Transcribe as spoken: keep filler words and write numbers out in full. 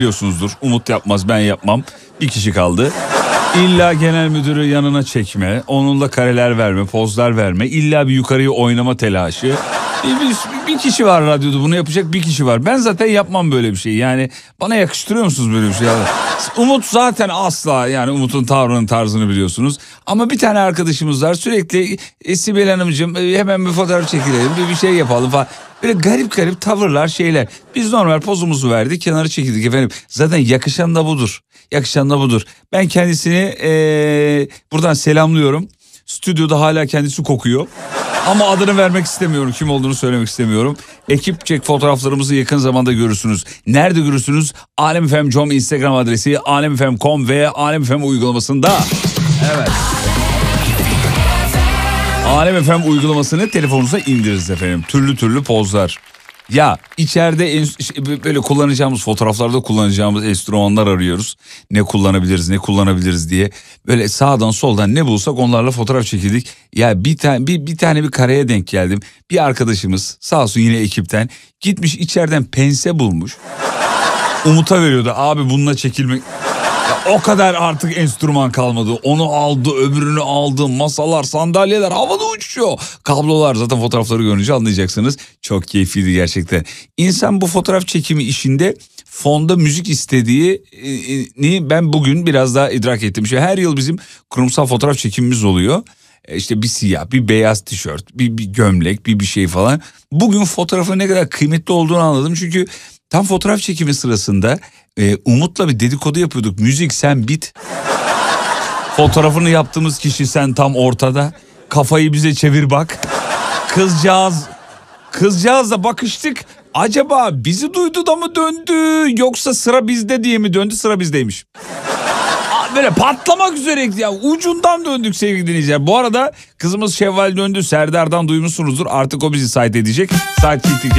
biliyorsunuzdur. Umut yapmaz, ben yapmam. Bir kişi kaldı. İlla genel müdürü yanına çekme, onunla kareler verme, pozlar verme, illa bir yukarıyı oynama telaşı. Bir, bir, bir kişi var radyoda, bunu yapacak bir kişi var. Ben zaten yapmam böyle bir şey. Yani bana yakıştırıyor musunuz böyle bir şey? Umut zaten asla, yani Umut'un tavrının tarzını biliyorsunuz. Ama bir tane arkadaşımız var, sürekli e, Sibel Hanımcığım e, hemen bir fotoğraf çekilelim, bir, bir şey yapalım falan. Böyle garip garip tavırlar, şeyler. Biz normal pozumuzu verdik, kenara çekildik efendim. Zaten yakışan da budur. Yakışan da budur. Ben kendisini ee, buradan selamlıyorum. Stüdyoda hala kendisi kokuyor. Ama adını vermek istemiyorum. Kim olduğunu söylemek istemiyorum. Ekip çek fotoğraflarımızı yakın zamanda görürsünüz. Nerede görürsünüz? Alem F M nokta com Instagram adresi, alem f m nokta com ve Alem F M uygulamasında. Evet. Alem F M uygulamasını telefonunuza indiririz efendim. Türlü türlü pozlar. Ya içeride en, böyle kullanacağımız, fotoğraflarda kullanacağımız enstrümanlar arıyoruz. Ne kullanabiliriz, ne kullanabiliriz diye. Böyle sağdan soldan ne bulsak onlarla fotoğraf çekildik. Ya bir tane bir, bir tane bir kareye denk geldim. Bir arkadaşımız sağ olsun yine ekipten gitmiş içeriden pense bulmuş. Umut'a veriyordu, abi bununla çekilmek. Ya o kadar artık enstrüman kalmadı. Onu aldı, öbürünü aldı. Masalar, sandalyeler havada uçuyor. Kablolar, zaten fotoğrafları görünce anlayacaksınız. Çok keyifliydi gerçekten. İnsan bu fotoğraf çekimi işinde fonda müzik istediğini ben bugün biraz daha idrak ettim. Şimdi her yıl bizim kurumsal fotoğraf çekimimiz oluyor. İşte bir siyah, bir beyaz tişört, bir, bir gömlek, bir bir şey falan. Bugün fotoğrafın ne kadar kıymetli olduğunu anladım. Çünkü tam fotoğraf çekimi sırasında e, Umut'la bir dedikodu yapıyorduk. Müzik sen bit. Fotoğrafını yaptığımız kişi sen tam ortada. Kafayı bize çevir bak. Kızcağız, kızcağızla bakıştık. Acaba bizi duydu da mı döndü yoksa sıra bizde diye mi döndü? Sıra bizdeymiş. Böyle patlamak üzereydik ya, ucundan döndük sevgili dinleyiciler. Bu arada kızımız Şevval döndü, Serdar'dan duymuşsunuzdur, artık o bizi site edecek. Site